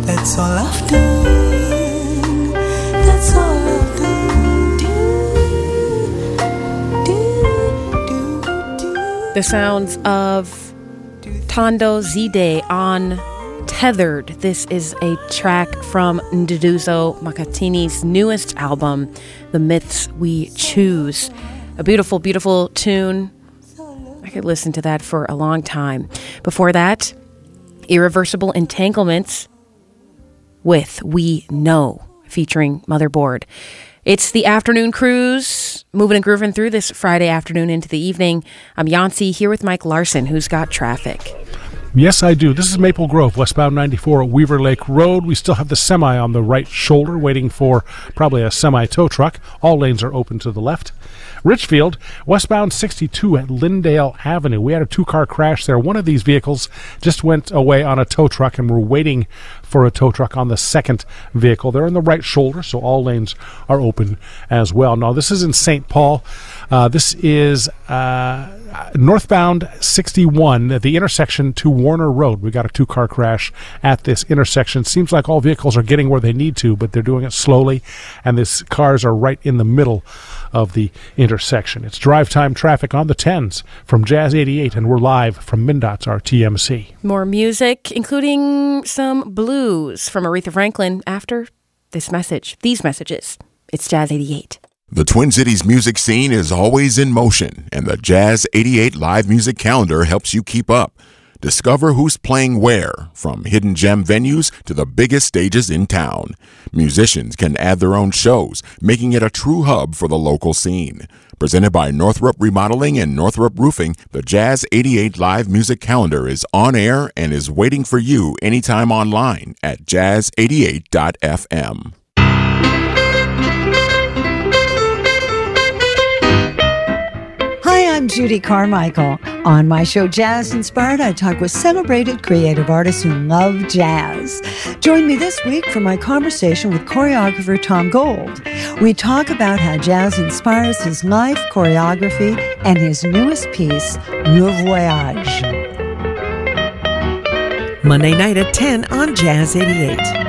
That's all I've done. That's all I've done. The sounds of Tondo Zide on Tethered. This is a track from Nduduzo Makatini's newest album, The Myths We Choose. A beautiful, beautiful tune. I could listen to that for a long time. Before that, Irreversible Entanglements with We Know, featuring Motherboard. It's the afternoon cruise, moving and grooving through this Friday afternoon into the evening. I'm Yancy here with Mike Larson, who's got traffic. Yes, I do. This is Maple Grove, westbound 94 at Weaver Lake Road. We still have the semi on the right shoulder, waiting for probably a semi-tow truck. All lanes are open to the left. Richfield, westbound 62 at Lyndale Avenue. We had a two-car crash there. One of these vehicles just went away on a tow truck, and we're waiting for a tow truck on the second vehicle. They're on the right shoulder, so all lanes are open as well. Now, this is in St. Paul. This is northbound 61 at the intersection to Warner Road. We got a two-car crash at this intersection. Seems like all vehicles are getting where they need to, but they're doing it slowly, and these cars are right in the middle of the intersection. It's drive time traffic on the 10s from Jazz 88, and we're live from MnDOT's RTMC. More music, including some blues from Aretha Franklin after this message, these messages. It's Jazz 88. The Twin Cities music scene is always in motion, and the Jazz 88 live music calendar helps you keep up. Discover who's playing where, from hidden gem venues to the biggest stages in town. Musicians can add their own shows, making it a true hub for the local scene. Presented by Northrop Remodeling and Northrop Roofing, the Jazz 88 live music calendar is on air and is waiting for you anytime online at jazz88.fm. Hi, I'm Judy Carmichael. On my show Jazz Inspired, I talk with celebrated creative artists who love jazz. Join me this week for my conversation with choreographer Tom Gold. We talk about how jazz inspires his life, choreography, and his newest piece, Le Voyage. Monday night at 10 on Jazz 88.